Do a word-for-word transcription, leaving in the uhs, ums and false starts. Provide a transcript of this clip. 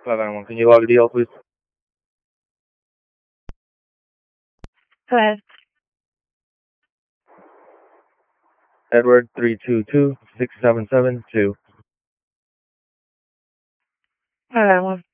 five nine one, can you log a D L, please? Go ahead. Edward three two two six seven seven two. five nine one.